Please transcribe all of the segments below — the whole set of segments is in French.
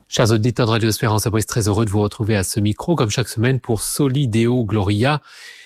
Chers auditeurs de Radio Espérance, très heureux de vous retrouver à ce micro, comme chaque semaine, pour Soli Deo Gloria,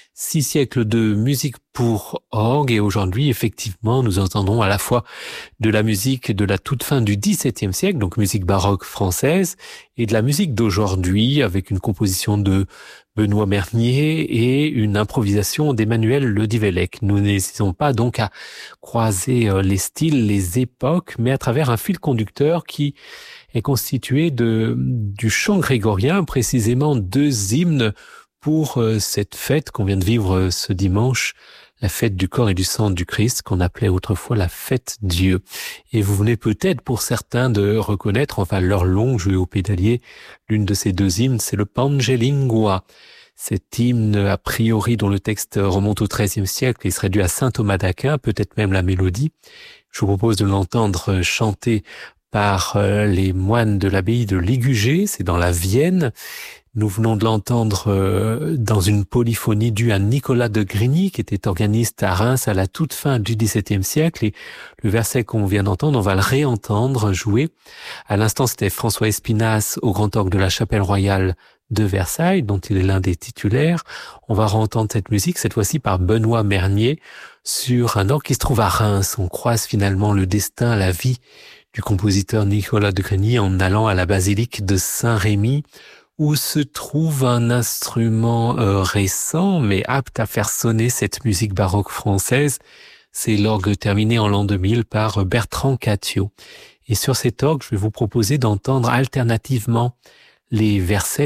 6 siècles de musique pour orgue. Et aujourd'hui, effectivement, nous entendons à la fois de la musique de la toute fin du XVIIe siècle, donc musique baroque française, et de la musique d'aujourd'hui, avec une composition de Benoît Mernier et une improvisation d'Emmanuel Le Divellec. Nous n'hésitons pas donc à croiser les styles, les époques, mais à travers un fil conducteur qui est constitué du chant grégorien, précisément 2 hymnes pour cette fête qu'on vient de vivre ce dimanche, la fête du corps et du sang du Christ, qu'on appelait autrefois la fête Dieu. Et vous venez peut-être pour certains de reconnaître, enfin leur long joué au pédalier, l'une de ces 2 hymnes, c'est le Pangelingua. Cet hymne, a priori, dont le texte remonte au XIIIe siècle, il serait dû à saint Thomas d'Aquin, peut-être même la mélodie. Je vous propose de l'entendre chanter par les moines de l'abbaye de Ligugé, c'est dans la Vienne. Nous venons de l'entendre dans une polyphonie due à Nicolas de Grigny, qui était organiste à Reims à la toute fin du XVIIe siècle. Et le verset qu'on vient d'entendre, on va le réentendre jouer. À l'instant, c'était François Espinasse au grand orgue de la Chapelle Royale de Versailles, dont il est l'un des titulaires. On va réentendre cette musique, cette fois-ci par Benoît Mernier, sur un orgue qui se trouve à Reims. On croise finalement le destin, la vie du compositeur Nicolas de Grigny en allant à la basilique de Saint-Rémy, où se trouve un instrument récent, mais apte à faire sonner cette musique baroque française. C'est l'orgue terminé en l'an 2000 par Bertrand Cattiot. Et sur cet orgue, je vais vous proposer d'entendre alternativement les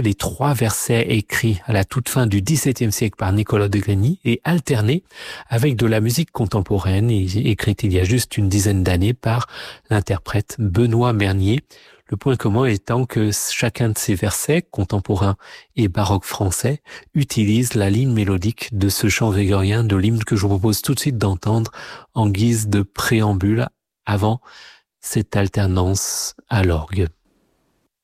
3 versets écrits à la toute fin du XVIIe siècle par Nicolas de Grigny et alternés avec de la musique contemporaine écrite il y a juste une dizaine d'années par l'interprète Benoît Mernier. Le point commun étant que chacun de ces versets, contemporains et baroques français, utilise la ligne mélodique de ce chant grégorien de l'hymne que je vous propose tout de suite d'entendre en guise de préambule avant cette alternance à l'orgue.